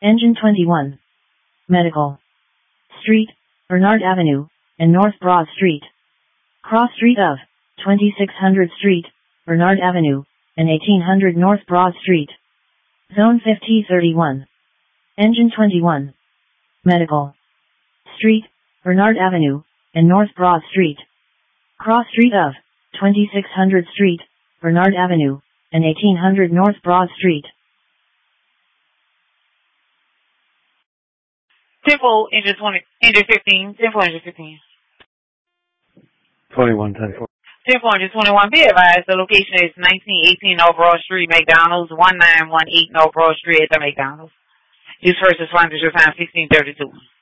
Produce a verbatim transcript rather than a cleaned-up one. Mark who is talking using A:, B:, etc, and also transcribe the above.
A: Engine twenty-one. Medical. Street, Bernard Avenue, and North Broad Street. Cross Street of, twenty-six hundred Street, Bernard Avenue, and eighteen hundred North Broad Street. Zone fifty thirty-one. Engine twenty-one. Medical. Street, Bernard Avenue, and North Broad Street. Cross Street of, twenty-six hundred Street, Bernard Avenue, and eighteen hundred North Broad Street.
B: Tempo, engine twenty, engine fifteen, Tempo, engine fifteen.
C: twenty-one ten four.
B: Tempo, engine twenty-one, be advised, the location is nineteen eighteen North Broad Street, McDonald's, one nine one eight North Broad Street at the McDonald's. Use first responders, your time sixteen thirty-two.